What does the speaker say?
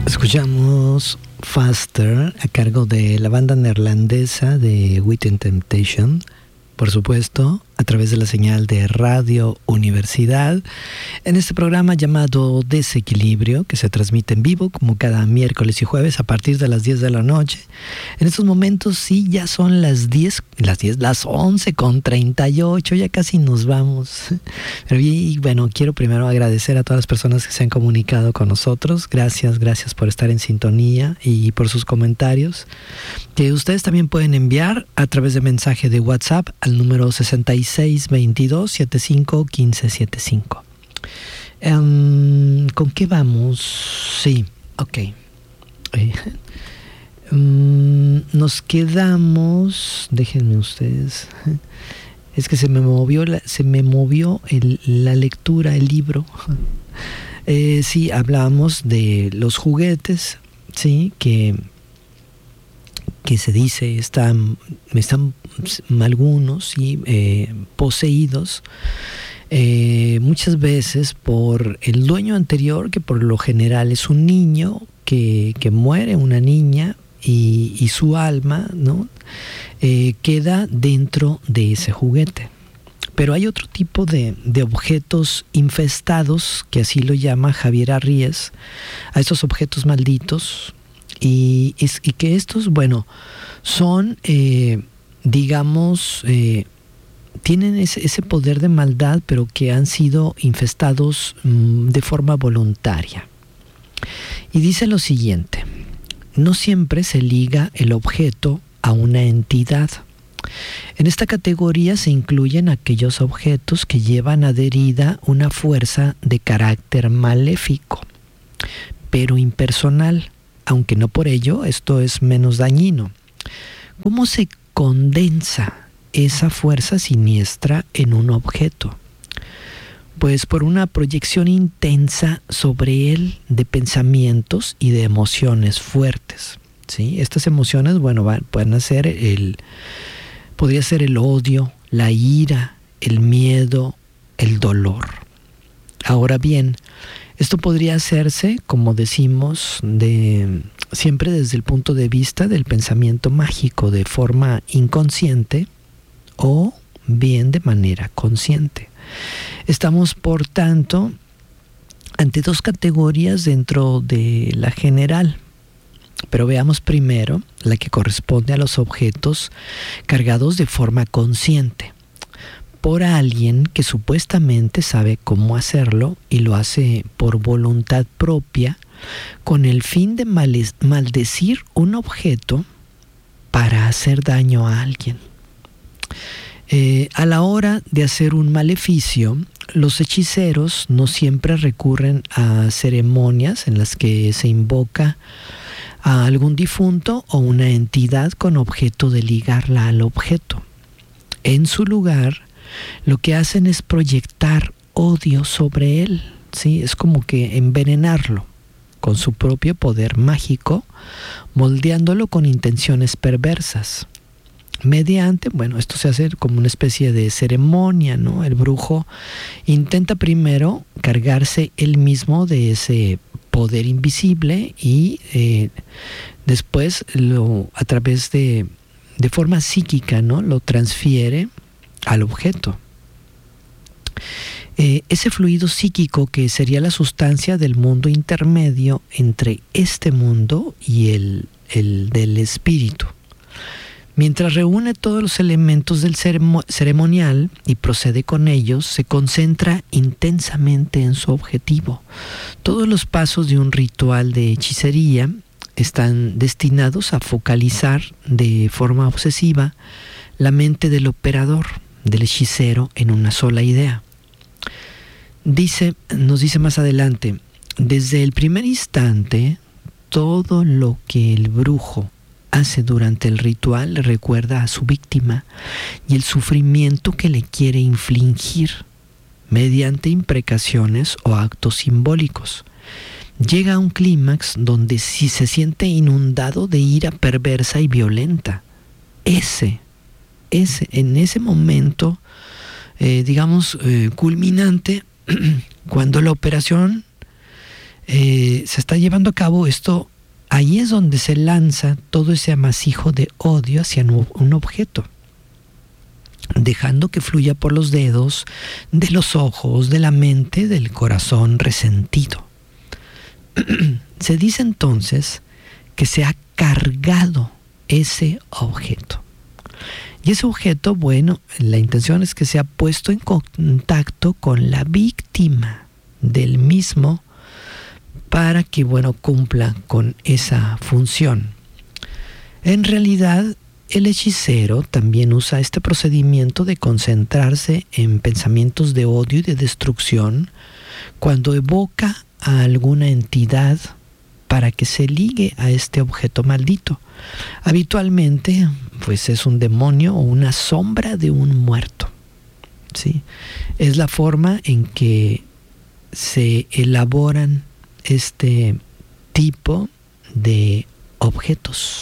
Escuchamos Faster a cargo de la banda neerlandesa de Within Temptation, por supuesto, a través de la señal de Radio Universidad, en este programa llamado Desequilibrio, que se transmite en vivo como cada miércoles y jueves a partir de las 10 de la noche. En estos momentos sí, ya son las 11:38, ya casi nos vamos. Pero y bueno, quiero primero agradecer a todas las personas que se han comunicado con nosotros. Gracias por estar en sintonía y por sus comentarios, que ustedes también pueden enviar a través de mensaje de WhatsApp al número 6622751575. ¿Con qué vamos? Sí, ok. Nos quedamos, déjenme ustedes, es que se me movió la lectura, el libro. Sí, hablábamos de los juguetes, sí, que se dice están algunos, ¿sí? Poseídos muchas veces por el dueño anterior, que por lo general es un niño que muere, una niña, y su alma, ¿no? Queda dentro de ese juguete. Pero hay otro tipo de objetos infestados, que así lo llama Javier Arríez, a estos objetos malditos, y que estos, bueno, son, tienen ese poder de maldad, pero que han sido infestados de forma voluntaria. Y dice lo siguiente: no siempre se liga el objeto a una entidad. En esta categoría se incluyen aquellos objetos que llevan adherida una fuerza de carácter maléfico, pero impersonal, aunque no por ello esto es menos dañino. ¿Cómo se condensa esa fuerza siniestra en un objeto? Pues por una proyección intensa sobre él de pensamientos y de emociones fuertes, ¿sí? Estas emociones, bueno, pueden ser podría ser el odio, la ira, el miedo, el dolor. Ahora bien, esto podría hacerse, como decimos, siempre desde el punto de vista del pensamiento mágico, de forma inconsciente o bien de manera consciente. Estamos, por tanto, ante dos categorías dentro de la general. Pero veamos primero la que corresponde a los objetos cargados de forma consciente por alguien que supuestamente sabe cómo hacerlo y lo hace por voluntad propia, con el fin de maldecir un objeto para hacer daño a alguien. A la hora de hacer un maleficio, los hechiceros no siempre recurren a ceremonias en las que se invoca a algún difunto o una entidad con objeto de ligarla al objeto. En su lugar, lo que hacen es proyectar odio sobre él, ¿sí? Es como que envenenarlo con su propio poder mágico, moldeándolo con intenciones perversas. Mediante, bueno, esto se hace como una especie de ceremonia, ¿no? El brujo intenta primero cargarse él mismo de ese poder invisible y después a través de forma psíquica, ¿no? Lo transfiere al objeto. Ese fluido psíquico, que sería la sustancia del mundo intermedio entre este mundo y el del espíritu. Mientras reúne todos los elementos del ceremonial y procede con ellos, se concentra intensamente en su objetivo. Todos los pasos de un ritual de hechicería están destinados a focalizar de forma obsesiva la mente del operador, del hechicero, en una sola idea. Nos dice más adelante: desde el primer instante, todo lo que el brujo hace durante el ritual le recuerda a su víctima y el sufrimiento que le quiere infligir mediante imprecaciones o actos simbólicos. Llega a un clímax donde si se siente inundado de ira perversa y violenta. En ese momento, culminante, cuando la operación se está llevando a cabo esto, ahí es donde se lanza todo ese amasijo de odio hacia un objeto, dejando que fluya por los dedos, de los ojos, de la mente, del corazón resentido. Se dice entonces que se ha cargado ese objeto. Y ese objeto, bueno, la intención es que sea puesto en contacto con la víctima del mismo para que, bueno, cumpla con esa función. En realidad, el hechicero también usa este procedimiento de concentrarse en pensamientos de odio y de destrucción cuando evoca a alguna entidad para que se ligue a este objeto maldito. Habitualmente, pues es un demonio o una sombra de un muerto, ¿sí? Es la forma en que se elaboran este tipo de objetos.